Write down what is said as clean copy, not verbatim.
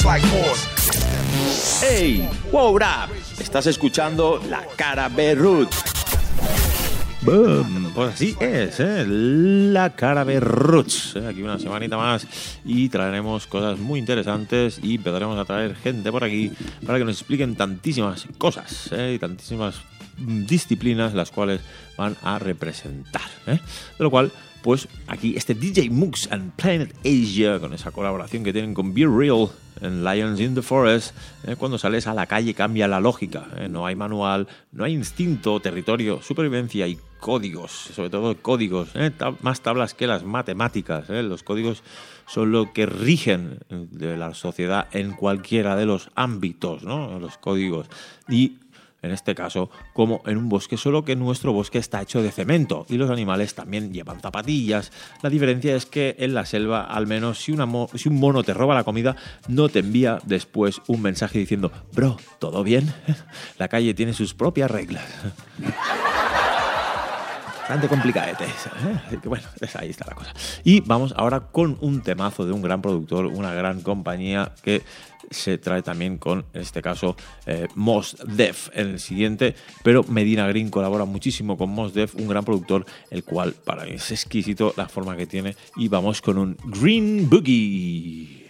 ¡Hey! ¡Wow, rap! Estás escuchando La Cara B Roots. ¡Boom! Pues así es, La Cara B Roots. Aquí una semanita más y traeremos cosas muy interesantes y empezaremos a traer gente por aquí para que nos expliquen tantísimas cosas y tantísimas disciplinas las cuales van a representar. De lo cual, pues aquí este DJ Mux and Planet Asia, con esa colaboración que tienen con Be Real en Lions in the Forest, cuando sales a la calle cambia la lógica, no hay manual, no hay instinto, territorio, supervivencia y códigos, sobre todo códigos, más tablas que las matemáticas, los códigos son lo que rigen de la sociedad en cualquiera de los ámbitos, ¿no? Los códigos. Y en este caso, como en un bosque, solo que nuestro bosque está hecho de cemento y los animales también llevan zapatillas. La diferencia es que en la selva, al menos si un mono te roba la comida, no te envía después un mensaje diciendo: bro, ¿todo bien? La calle tiene sus propias reglas. Bastante complicadete, Así que bueno, ahí está la cosa. Y vamos ahora con un temazo de un gran productor, una gran compañía que se trae también con, en este caso, Mos Def en el siguiente, pero Medina Green colabora muchísimo con Mos Def, un gran productor, el cual para mí es exquisito la forma que tiene, y vamos con un Green Boogie.